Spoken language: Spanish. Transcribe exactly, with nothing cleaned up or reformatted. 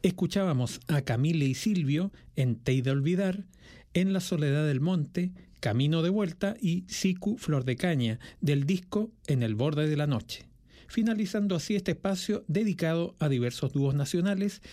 Escuchábamos a Camille y Silvio en Te de olvidar, En la soledad del monte, Camino de vuelta y Sicu Flor de Caña del disco En el borde de la noche, finalizando así este espacio dedicado a diversos dúos nacionales